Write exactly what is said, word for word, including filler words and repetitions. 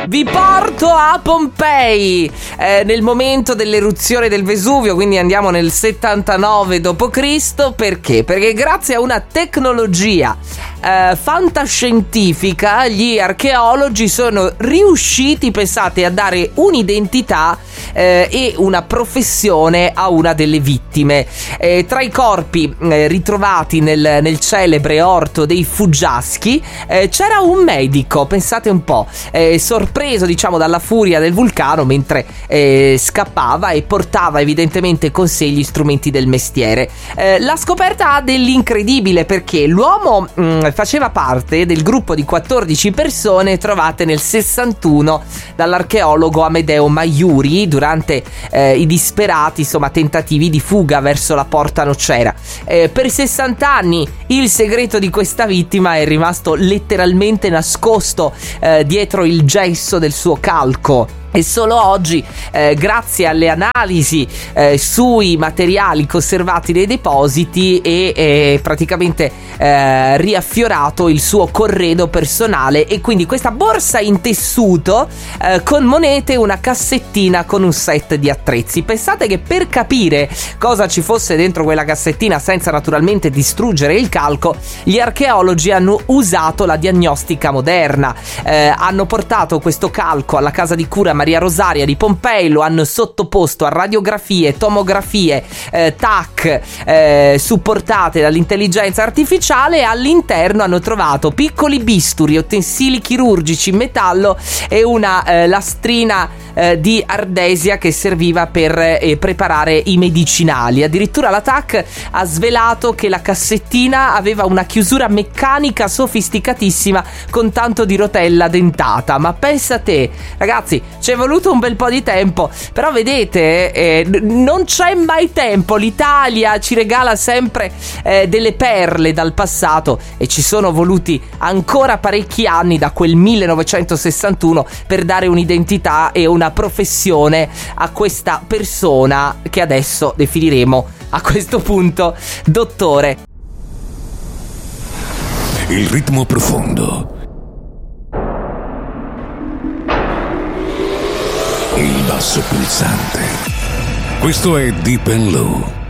Vi porto a Pompei, eh, nel momento dell'eruzione del Vesuvio, quindi andiamo nel settantanove dopo Cristo. Perché? Perché grazie a una tecnologia eh, fantascientifica gli archeologi sono riusciti, pensate, a dare un'identità eh, e una professione a una delle vittime. Eh, tra i corpi eh, ritrovati nel, nel celebre orto dei Fuggiaschi eh, c'era un medico, pensate un po', eh, sorpreso preso diciamo dalla furia del vulcano mentre eh, scappava e portava evidentemente con sé gli strumenti del mestiere. Eh, la scoperta ha dell'incredibile, perché l'uomo mh, faceva parte del gruppo di quattordici persone trovate nel sessantuno dall'archeologo Amedeo Maiuri durante eh, i disperati insomma tentativi di fuga verso la Porta Nocera. Eh, per sessanta anni il segreto di questa vittima è rimasto letteralmente nascosto eh, dietro il gesso del suo calco. E solo oggi, eh, grazie alle analisi eh, sui materiali conservati nei depositi, è eh, praticamente eh, riaffiorato il suo corredo personale, e quindi questa borsa in tessuto eh, con monete e una cassettina con un set di attrezzi. Pensate che per capire cosa ci fosse dentro quella cassettina, senza naturalmente distruggere il calco, gli archeologi hanno usato la diagnostica moderna. Eh, hanno portato questo calco alla casa di cura Maria Rosaria di Pompei, lo hanno sottoposto a radiografie, tomografie, eh, T A C eh, supportate dall'intelligenza artificiale, e all'interno hanno trovato piccoli bisturi, utensili chirurgici in metallo e una eh, lastrina eh, di ardesia che serviva per eh, preparare i medicinali. Addirittura la T A C ha svelato che la cassettina aveva una chiusura meccanica sofisticatissima con tanto di rotella dentata. Ma pensa te, ragazzi, c'è voluto un bel po' di tempo, però vedete, eh, non c'è mai tempo. L'Italia ci regala sempre eh, delle perle dal passato, e ci sono voluti ancora parecchi anni, da quel millenovecentosessantuno, per dare un'identità e una professione a questa persona che adesso definiremo a questo punto dottore. Il ritmo profondo, il basso pulsante. Questo è Deep and Low.